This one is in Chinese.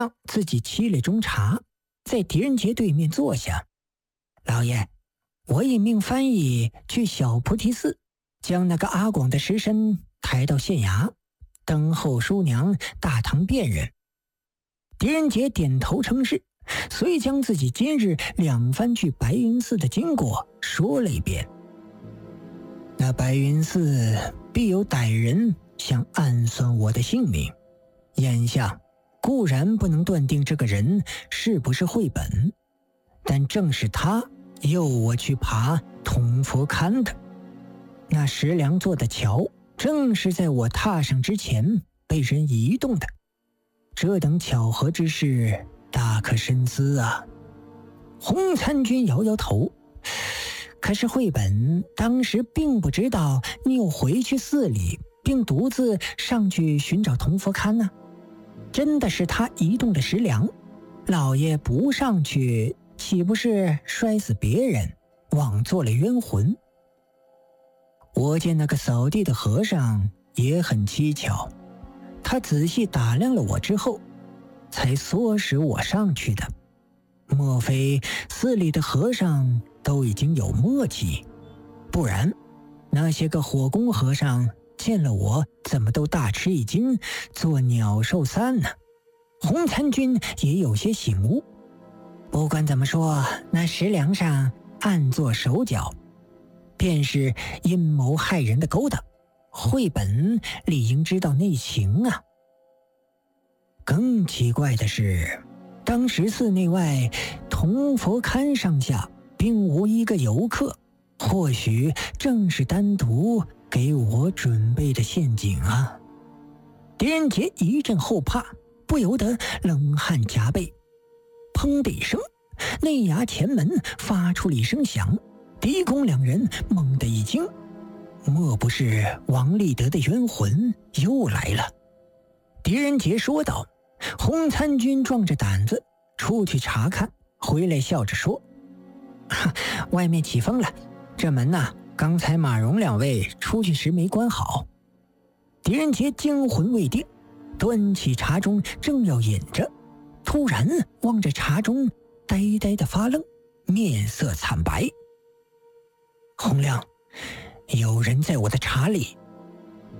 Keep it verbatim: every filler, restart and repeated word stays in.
自己沏了盅茶，在狄仁杰对面坐下。老爷，我已命翻译去小菩提寺，将那个阿广的尸身抬到县衙，等候叔娘大堂辨认。狄仁杰点头称是，遂将自己今日两番去白云寺的经过说了一遍。那白云寺必有歹人想暗算我的性命，眼下固然不能断定这个人是不是绘本，但正是他诱我去爬铜佛龛的。那石梁做的桥正是在我踏上之前被人移动的，这等巧合之事大可深思啊。洪参军摇摇头，可是绘本当时并不知道你有回去寺里并独自上去寻找铜佛龛呢、啊。真的是他移动的石梁，老爷不上去，岂不是摔死别人，枉做了冤魂？我见那个扫地的和尚也很蹊跷，他仔细打量了我之后，才唆使我上去的。莫非寺里的和尚都已经有默契？不然，那些个火工和尚见了我，怎么都大吃一惊，做鸟兽散呢？洪参军也有些醒悟。不管怎么说，那石梁上暗做手脚，便是阴谋害人的勾当，绘本理应知道内情啊。更奇怪的是，当时寺内外铜佛龛上下并无一个游客，或许正是单独给我准备的陷阱啊！狄仁杰一阵后怕，不由得冷汗夹背。砰的一声，内衙前门发出了一声响，狄公两人猛地一惊，莫不是王立德的冤魂又来了？狄仁杰说道。洪参军壮着胆子出去查看，回来笑着说：“外面起风了，这门呐，刚才马荣两位出去时没关好。”狄仁杰惊魂未定，端起茶盅正要饮着，突然望着茶盅呆呆的发愣，面色惨白。洪亮，有人在我的茶里